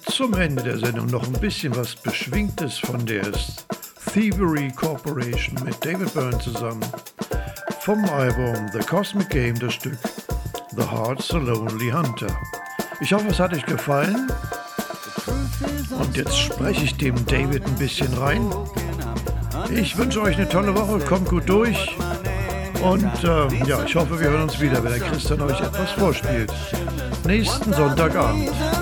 Zum Ende der Sendung noch ein bisschen was Beschwingtes von der Thievery Corporation mit David Byrne zusammen. Vom Album The Cosmic Game das Stück The Heart's a Lonely Hunter. Ich hoffe, es hat euch gefallen. Und jetzt spreche ich dem David ein bisschen rein. Ich wünsche euch eine tolle Woche, kommt gut durch. Und ja, ich hoffe, wir hören uns wieder, wenn der Christian euch etwas vorspielt. Nächsten Sonntagabend.